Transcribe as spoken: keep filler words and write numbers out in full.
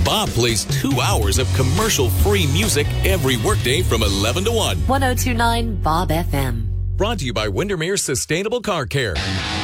Bob plays two hours of commercial-free music every workday from eleven to one. one oh two point nine Bob F M. Brought to you by Windermere Sustainable Car Care.